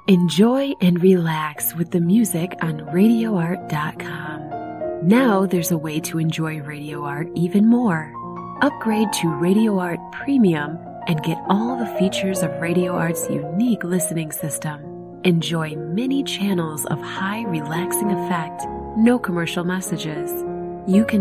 Enjoy and relax with the music on RadioArt.com. Now there's a way to enjoy Radio Art even more. Upgrade to Radio Art Premium and get all the features of Radio Art's unique listening system. Enjoy many channels of high relaxing effect, no commercial messages. You can